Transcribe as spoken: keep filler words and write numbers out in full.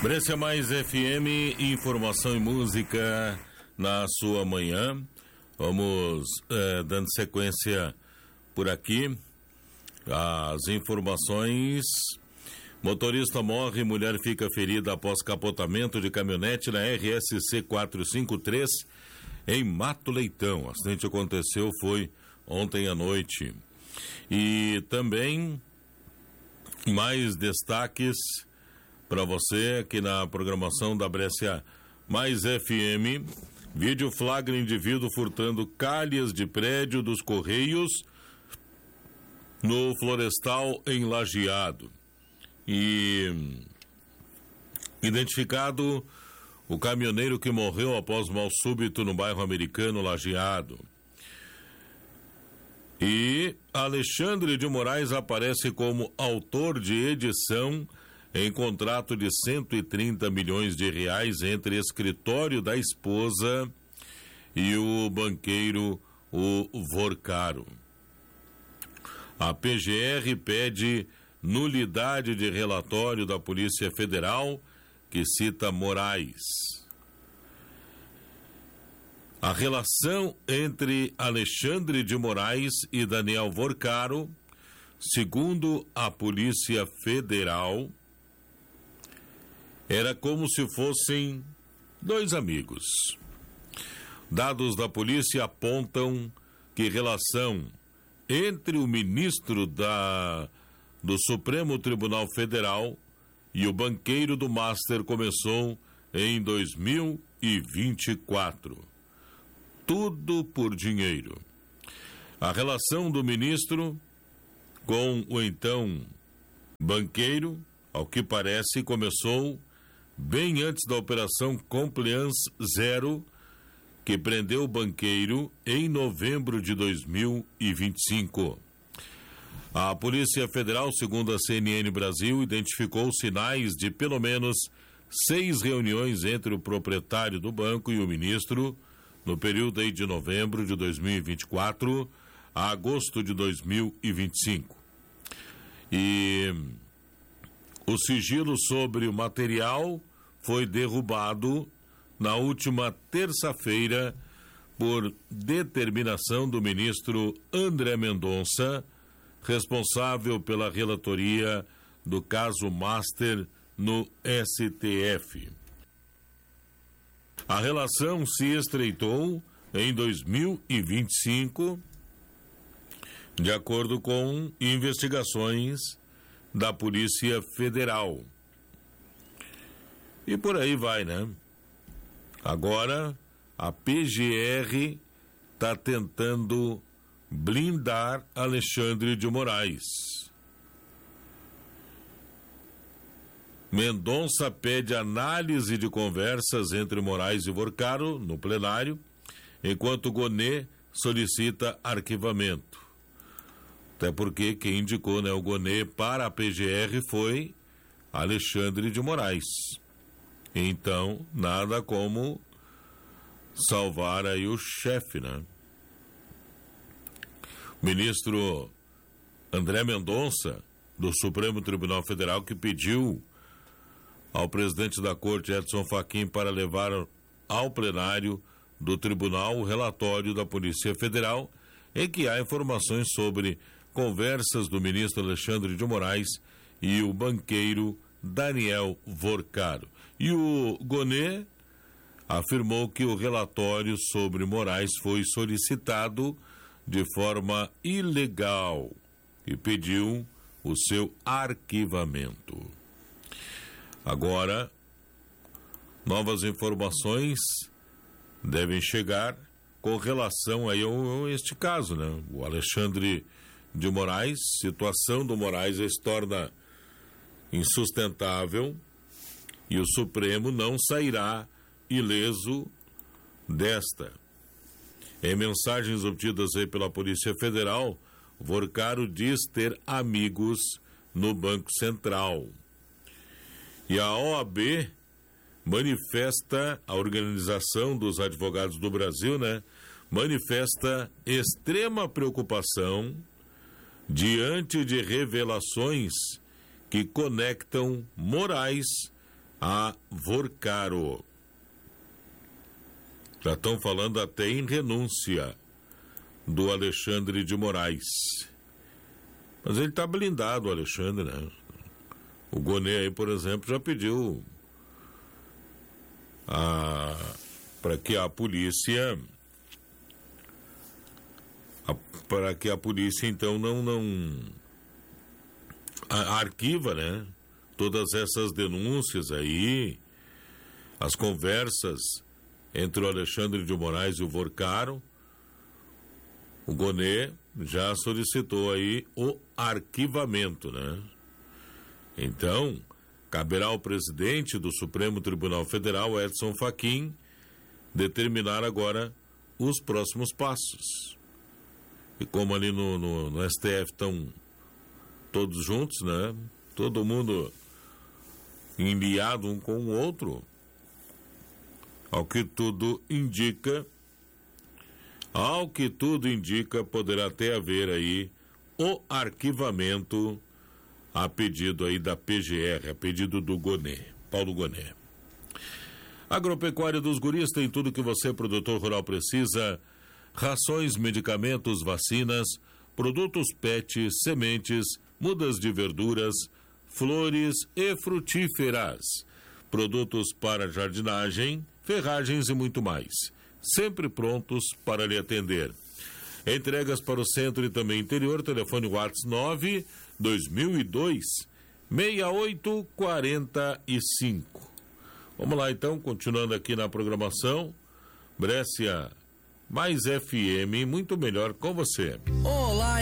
Brescia Mais F M, informação e música na sua manhã. Vamos eh, dando sequência por aqui. As informações: motorista morre, mulher fica ferida após capotamento de caminhonete na R S C quatrocentos e cinquenta e três em Mato Leitão. O acidente aconteceu foi ontem à noite. E também mais destaques para você aqui na programação da Brescia Mais F M. Vídeo flagra indivíduo furtando calhas de prédio dos Correios no Florestal em Lajeado. E identificado o caminhoneiro que morreu após mal súbito no bairro Americano, Lajeado. E Alexandre de Moraes aparece como autor de edição em contrato de cento e trinta milhões de reais entre escritório da esposa e o banqueiro, o Vorcaro. A P G R pede nulidade de relatório da Polícia Federal que cita Moraes. A relação entre Alexandre de Moraes e Daniel Vorcaro, segundo a Polícia Federal, era como se fossem dois amigos. Dados da polícia apontam que relação entre o ministro da, do Supremo Tribunal Federal e o banqueiro do Master começou em dois mil e vinte e quatro. Tudo por dinheiro. A relação do ministro com o então banqueiro, ao que parece, começou bem antes da Operação Compliance Zero, que prendeu o banqueiro em novembro de dois mil e vinte e cinco. A Polícia Federal, segundo a C N N Brasil, identificou sinais de pelo menos seis reuniões entre o proprietário do banco e o ministro no período aí de novembro de dois mil e vinte e quatro a agosto de dois mil e vinte e cinco. E o sigilo sobre o material foi derrubado na última terça-feira por determinação do ministro André Mendonça, responsável pela relatoria do caso Master no S T F. A relação se estreitou em dois mil e vinte e cinco, de acordo com investigações da Polícia Federal. E por aí vai, né? Agora, a P G R está tentando blindar Alexandre de Moraes. Mendonça pede análise de conversas entre Moraes e Vorcaro no plenário, enquanto Gonê solicita arquivamento. Até porque quem indicou, né, o Gonê para a P G R foi Alexandre de Moraes. Então, nada como salvar aí o chefe, né? O ministro André Mendonça, do Supremo Tribunal Federal, que pediu ao presidente da Corte, Edson Fachin, para levar ao plenário do tribunal o relatório da Polícia Federal, em que há informações sobre conversas do ministro Alexandre de Moraes e o banqueiro Daniel Vorcaro. E o Gonê afirmou que o relatório sobre Moraes foi solicitado de forma ilegal e pediu o seu arquivamento. Agora, novas informações devem chegar com relação aí a este caso, né? O Alexandre de Moraes, situação do Moraes se torna insustentável e o Supremo não sairá ileso desta. Em mensagens obtidas aí pela Polícia Federal, Vorcaro diz ter amigos no Banco Central. E a O A B manifesta, a Organização dos Advogados do Brasil, né, manifesta extrema preocupação diante de revelações que conectam Moraes a Vorcaro. Já estão falando até em renúncia do Alexandre de Moraes. Mas ele está blindado, o Alexandre, né? O Gonê aí, por exemplo, já pediu a, para que a polícia para que a polícia então não não a, arquiva, né? Todas essas denúncias aí, as conversas entre o Alexandre de Moraes e o Vorcaro. O Gonê já solicitou aí o arquivamento, né? Então, caberá ao presidente do Supremo Tribunal Federal, Edson Fachin, determinar agora os próximos passos. E como ali no, no, no S T F estão todos juntos, né? Todo mundo enliado um com o outro, ao que tudo indica, ao que tudo indica, poderá até haver aí o arquivamento a pedido aí da P G R, a pedido do Gonê, Paulo Gonê. Agropecuária dos Guris tem tudo que você, produtor rural, precisa: rações, medicamentos, vacinas, produtos pet, sementes, mudas de verduras, flores e frutíferas, produtos para jardinagem, ferragens e muito mais, sempre prontos para lhe atender. Entregas para o centro e também interior. Telefone WhatsApp nove dois mil e dois, seis oito quatro cinco. Vamos lá então, continuando aqui na programação. Brescia mais F M, muito melhor com você. Olá,